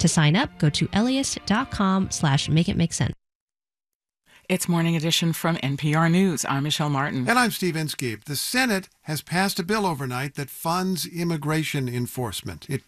To sign up, go to elias.com/makeitmakesense. It's Morning Edition from NPR News. I'm Michelle Martin. And I'm Steve Inskeep. The Senate has passed a bill overnight that funds immigration enforcement. It